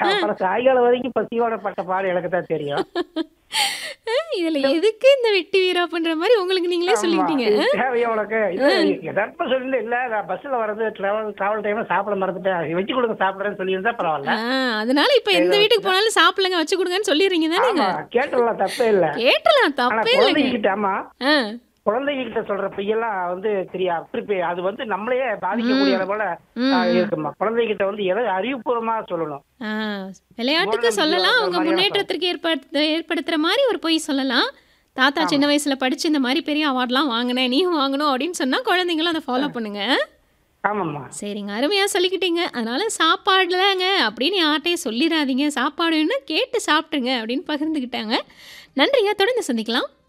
ஆ. அப்புறம் சாயங்காலம் வரைக்கும் பசியோட பட்ட பாடு எனக்கு தான் தெரியும். இதுல எதுக்கு இந்த வெட்டி வீராப்புன்ற மாரி உங்களுக்கு நீங்களே ஆமா. சொல்லிக்கிட்டீங்க. இது தேவையா உனக்கு? ஆ. இது எதார்த்தமா சொல்லியிருந்தா, இல்ல நான் பஸ்ல வர்றது டிராவல் டைம்ல சாப்பிட மறந்துட்டேன். வச்சு குடுங்க சாப்பிடுறேன்னு சொல்லியிருந்தா பரவால்ல. அதனால இப்ப எந்த வீட்டுக்கு போனாலும் சாப்பிடலங்க வச்சு குடுங்கன்னு சொல்லிர்றீங்க தானேங்க? ஆமா. கேட்டுறலாம் தப்பே இல்ல. கேட்டலாம் ஆனா தப்பே இல்லங்க. குழந்தைகிட்ட ஆமா. ஆ. குழந்தைகிட்ட சொல்ற பொய்யெல்லாம் தெரியா அது நம்மளையே பாதிக்கக்கூடிய ம். அளவுல ம், ம். இருக்குமா. குழந்தைகிட்ட எதை அறிவுபூர்வமா சொல்லணும். ஆ. விளையாட்டுக்கு மூடநம்பிக்கை சொல்லலாம். வளர்க்குற உங்க மாரியான முன்னேற்றத்திற்கு ஏற்படுத்துற மாரி ஒரு பொய் சொல்லலாம். தாத்தா ஆமா. சின்ன வயசுல படிச்சு இந்த மாரி பெரிய அவார்ட்லாம் வாங்குனேன். நீயும் வாங்கணும் அப்படின்னு சொன்னா குழந்தைங்களும் அத ஃபாலோ பண்ணுங்க. ஆமாம்மா. சரிங்க. அருமையா சொல்லிக்கிட்டீங்க. அதனால சாப்பாடுலங்க அப்படின்னு யார்ட்டயும் சொல்லிறாதீங்க. சாப்பாடு வேணும்னா கேட்டு சாப்பிட்டுருங்க அப்படின்னு பகிர்ந்துக்கிட்டாங்க. நன்றிங்க. தொடர்ந்து சந்திக்கலாம்.